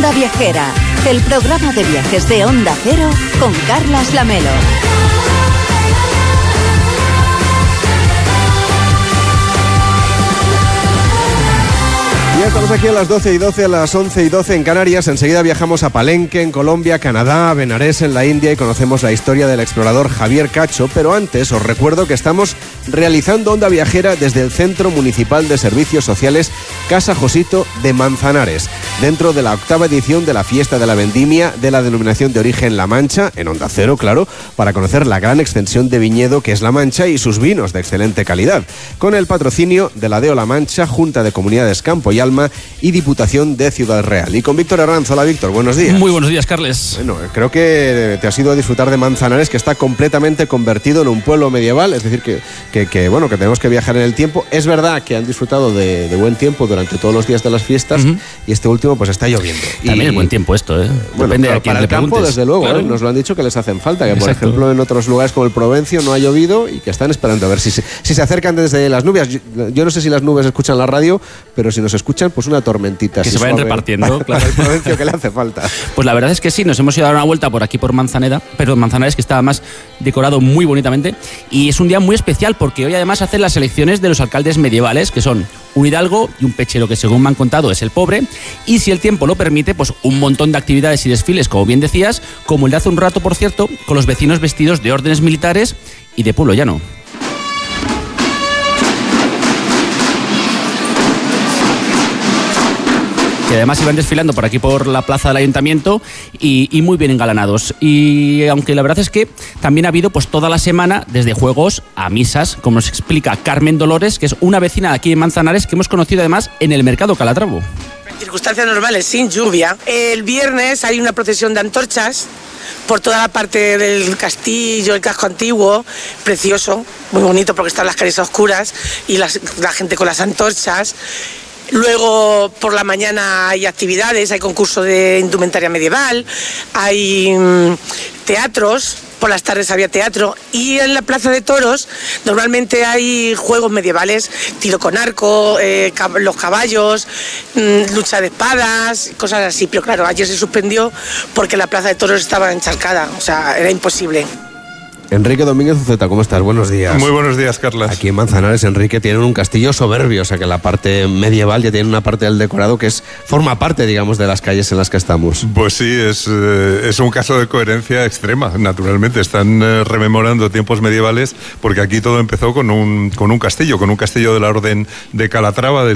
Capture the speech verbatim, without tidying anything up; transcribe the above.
Onda Viajera, el programa de viajes de Onda Cero con Carlas Lamelo. Ya estamos aquí a las doce y doce, a las once y doce en Canarias. Enseguida viajamos a Palenque, en Colombia, Canadá, Benarés, en la India, y conocemos la historia del explorador Javier Cacho. Pero antes os recuerdo que estamos realizando Onda Viajera desde el Centro Municipal de Servicios Sociales Casa Josito de Manzanares, dentro de la octava edición de la Fiesta de la Vendimia de la denominación de origen La Mancha, en Onda Cero, claro, para conocer la gran extensión de viñedo que es La Mancha y sus vinos de excelente calidad, con el patrocinio de la DEO La Mancha, Junta de Comunidades Campo y Alma y Diputación de Ciudad Real. Y con Víctor Herranz. Hola, Víctor, buenos días. Muy buenos días, Carles. Bueno, creo que te has ido a disfrutar de Manzanares, que está completamente convertido en un pueblo medieval, es decir, que, que, que bueno, que tenemos que viajar en el tiempo. Es verdad que han disfrutado de, de buen tiempo durante todos los días de las fiestas, uh-huh. y este último pues está lloviendo. También y, es buen tiempo esto, ¿eh? Bueno, Depende claro, de quién para le el campo, preguntes. desde luego, claro. ¿eh? Nos lo han dicho que les hacen falta, que Exacto. por ejemplo en otros lugares como el Provencio no ha llovido y que están esperando a ver si se, si se acercan desde las nubes. Yo, yo no sé si las nubes escuchan la radio, pero si nos escuchan, pues una tormentita. Que se vayan repartiendo, claro. El Provencio que le hace falta. Pues la verdad es que sí, nos hemos ido a dar una vuelta por aquí por Manzaneda, pero Manzanares, que está más decorado muy bonitamente, y es un día muy especial porque hoy además hacen las elecciones de los alcaldes medievales, que son un hidalgo y un pechero, que según me han contado es el pobre, y si el tiempo lo permite, pues un montón de actividades y desfiles, como bien decías, como el de hace un rato, por cierto, con los vecinos vestidos de órdenes militares y de pueblo llano. Que además iban desfilando por aquí por la plaza del ayuntamiento y, y muy bien engalanados. Y aunque la verdad es que también ha habido pues toda la semana, desde juegos a misas, como nos explica Carmen Dolores, que es una vecina de aquí en Manzanares que hemos conocido además en el mercado Calatravo. En circunstancias normales, sin lluvia, el viernes hay una procesión de antorchas por toda la parte del castillo, el casco antiguo, precioso, muy bonito porque están las calles oscuras y las, la gente con las antorchas. Luego por la mañana hay actividades, hay concurso de indumentaria medieval, hay mmm, teatros, por las tardes había teatro, y en la plaza de toros normalmente hay juegos medievales, tiro con arco, eh, cab- los caballos, mmm, lucha de espadas, cosas así, pero claro, ayer se suspendió porque la plaza de toros estaba encharcada, o sea, era imposible. Enrique Domínguez Uceta, ¿cómo estás? Buenos días. Muy buenos días, Carlas. Aquí en Manzanares, Enrique, tienen un castillo soberbio, o sea que la parte medieval ya tiene una parte del decorado que es forma parte, digamos, de las calles en las que estamos. Pues sí, es, eh, es un caso de coherencia extrema, naturalmente. Están eh, rememorando tiempos medievales porque aquí todo empezó con un, con un castillo, con un castillo de la Orden de Calatrava, del